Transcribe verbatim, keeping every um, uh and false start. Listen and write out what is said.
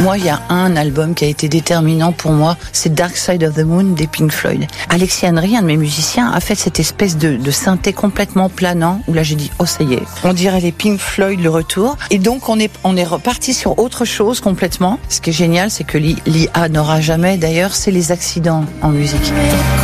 Moi, il y a un album qui a été déterminant pour moi, c'est Dark Side of the Moon des Pink Floyd. Alexis Henry, un de mes musiciens, a fait cette espèce de, de synthé complètement planant, où là j'ai dit, oh ça y est, on dirait les Pink Floyd, le retour. Et donc on est, on est reparti sur autre chose complètement. Ce qui est génial, c'est que l'I A n'aura jamais, d'ailleurs, c'est les accidents en musique.